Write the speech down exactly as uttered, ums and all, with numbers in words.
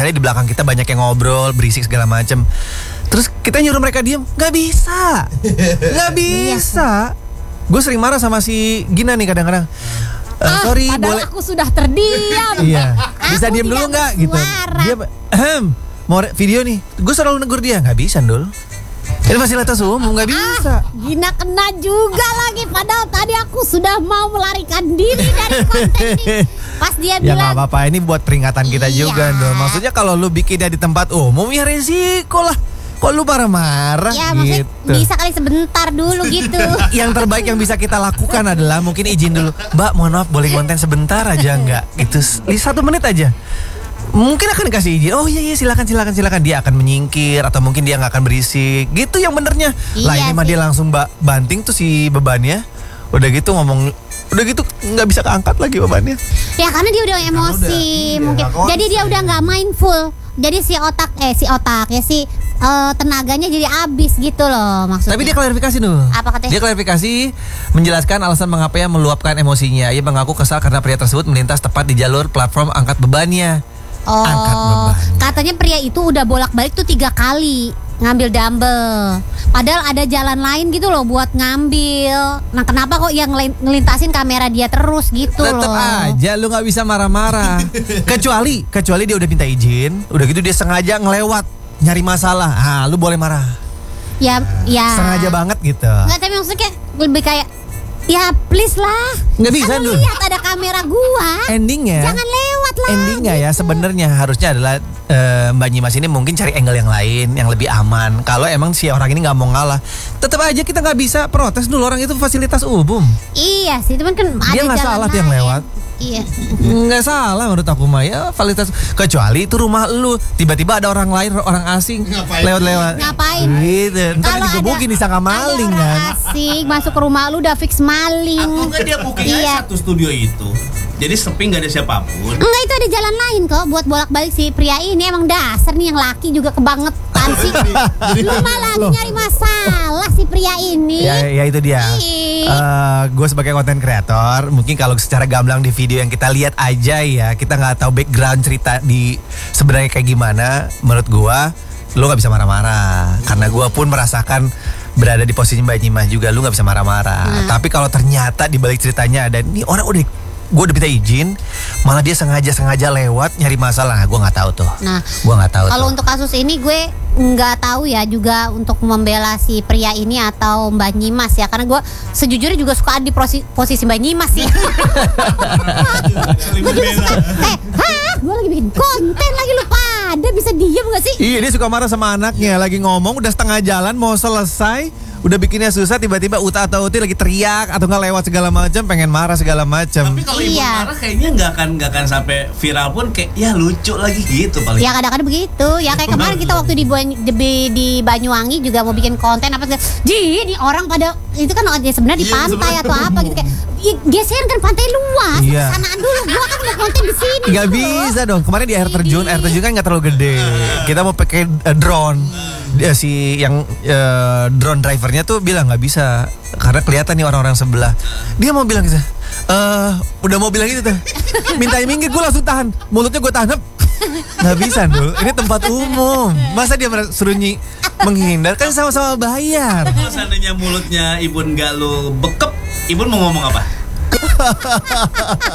misalnya di belakang kita banyak yang ngobrol, berisik segala macem. Terus kita nyuruh mereka diem, nggak bisa, nggak bisa. Gue sering marah sama si Gina nih kadang-kadang. Uh, ah, sorry, padahal boleh. aku sudah terdiam. Iya, bisa Aku diem dulu tidak nggak gitu? bersuara. Dia, ahem, mau re- video nih, gue selalu negur dia, nggak bisa Dul. Ini fasilitas umum, nggak bisa. Ah, Gina kena juga lagi. Padahal tadi aku sudah mau melarikan diri dari konten ini. Pas dia Ya bilang, nggak apa-apa, ini buat peringatan kita Iya. juga Dul. Maksudnya kalau lu bikinnya di tempat umum ya resiko lah. Kok lu marah-marah ya maksudnya gitu. bisa kali sebentar dulu gitu. Yang terbaik yang bisa kita lakukan adalah mungkin izin dulu, Mbak mohon maaf boleh konten sebentar aja nggak? Gitu, satu menit aja. Mungkin akan dikasih izin. Oh iya iya silakan silakan silakan. Dia akan menyingkir atau mungkin dia nggak akan berisik. Gitu yang benernya. Iya lah ini mah sih. dia langsung ba- banting tuh si bebannya. Udah gitu ngomong, udah gitu nggak bisa keangkat lagi bebannya. Ya karena dia udah emosi udah, iya, mungkin. nggak Jadi dia konsen. udah nggak mindful. Jadi si otak eh si otak ya si eh, tenaganya jadi habis gitu loh maksudnya. Tapi dia klarifikasi dulu. Apa katanya? Dia klarifikasi menjelaskan alasan mengapa ia meluapkan emosinya. Ia mengaku kesal karena pria tersebut melintas tepat di jalur platform angkat bebannya. Oh, Angkat beban. katanya pria itu udah bolak-balik tuh tiga kali ngambil dumbbell. Padahal ada jalan lain gitu loh buat ngambil. Nah kenapa kok yang ngelin- ngelintasin kamera dia terus gitu Tetep loh? aja lu nggak bisa marah-marah. kecuali kecuali dia udah minta izin, udah gitu dia sengaja ngelewat nyari masalah. Ah, lu boleh marah. Ya, ya. Sengaja banget gitu. Nggak, tapi maksudnya kayak lebih kayak ya please lah. Nggak bisa, Kan Dul. lihat ada kamera gua. Endingnya, Jangan lewat lah. endingnya ya sebenarnya harusnya adalah eh, Mbak Nyimas ini mungkin cari angle yang lain yang lebih aman. Kalau emang si orang ini nggak mau ngalah, tetap aja kita nggak bisa protes dulu, orang itu fasilitas umum. Iya sih, cuman kan ada Dia nggak jalan salah tuh yang lain. lewat. Iya. Nggak salah menurut aku mah ya fasilitas. Kecuali itu rumah lu, tiba-tiba ada orang lain, orang asing Ngapain? lewat-lewat. Ngapain? Gitu. Ntar Kalau digebukin ada- disangka maling ada kan. orang asing masuk ke rumah lu udah fix maling. Atau enggak dia booking Iya. aja satu studio itu. Jadi sepi nggak ada siapapun. Enggak, itu ada jalan lain kok buat bolak-balik si pria ini. Emang dasar nih yang laki juga kebangetan sih. Lu malah lagi Loh. nyari masalah si pria ini. Ya, ya itu dia. Ih. gue sebagai konten kreator, mungkin kalau secara gamblang di video yang kita lihat aja ya, kita nggak tahu background cerita di sebenarnya kayak gimana. Menurut gue, lo nggak bisa marah-marah karena gue pun merasakan berada di posisi Mbak Nyimah juga, lu nggak bisa marah-marah. Nah. Tapi kalau ternyata di balik ceritanya ada nih orang udah gue udah minta izin, malah dia sengaja-sengaja lewat nyari masalah. Nah, gue nggak tahu tuh. Nah, Gue nggak tahu. kalau tuh. untuk kasus ini gue nggak tahu ya juga untuk membela si pria ini atau Mbak Nyimas ya, karena gue sejujurnya juga suka ada di posisi, posisi Mbak Nyimas ya. Gue juga suka kayak, hah, gue lagi bikin konten lagi lu pada bisa diem gak sih? Iya, dia suka marah sama anaknya, lagi ngomong udah setengah jalan mau selesai, udah bikinnya susah, tiba-tiba Uta atau Uti lagi teriak atau nggak lewat segala macam, pengen marah segala macam. Tapi kalau ibu Iya. marah kayaknya nggak akan nggak akan sampai viral pun, kayak ya lucu lagi gitu paling. Ya kadang-kadang begitu. Ya kayak kemarin kita waktu di, Bany- di, di Banyuwangi juga mau bikin konten apa segala. Ji, ini orang pada itu kan ya sebenarnya di Iya, pantai sebenarnya. atau apa gitu kayak. "Ih, geseran kan pantai luas, Iya. kesanaan dulu. Gua kan mau konten di sini." Gak gitu loh. bisa dong. Kemarin di air terjun, air terjun kan nggak terlalu gede. Kita mau pakai eh, drone. Dia si yang eh, drone drivernya tuh bilang nggak bisa karena kelihatan nih orang-orang sebelah. Dia mau bilang gitu. Eh, udah mau bilang gitu tuh. Mintanya minggir, gue langsung tahan. Mulutnya gue tahan. Nggak bisa dulu. Ini tempat umum. Masa dia mer- suruh nyi menghindar, kan sama-sama bayar. Kalau seandainya mulutnya Ibun nggak lu bekep, Ibun mau ngomong apa?